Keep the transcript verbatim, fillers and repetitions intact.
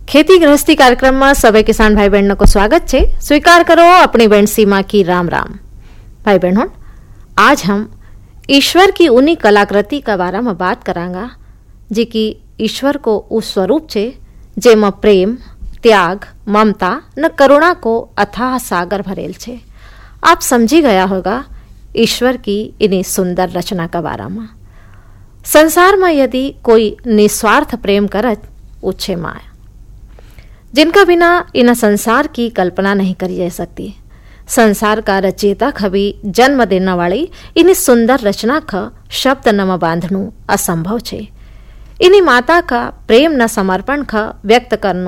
खेती गृहस्थी कार्यक्रम में सभी किसान भाई बहनों को स्वागत है। स्वीकार करो अपनी बहन सीमा की राम राम। भाई बहनों, आज हम ईश्वर की उन्हीं कलाकृति का बारे में बात करांगा जी की ईश्वर को उस स्वरूप छे जेमा प्रेम, त्याग, ममता न करुणा को अथाह सागर भरेल छे। आप समझी गया होगा ईश्वर की इन्हीं सुंदर रचना का बारे में। संसार में यदि कोई निस्वार्थ प्रेम करत उच्छे माया, जिनका बिना इन संसार की कल्पना नहीं करी जा सकती। संसार का रचयिता खबी जन्म देने वाली इन्हीं सुंदर रचना का शब्द न बांधनु असंभव छे। इन्हीं माता का प्रेम न समर्पण का व्यक्त करनु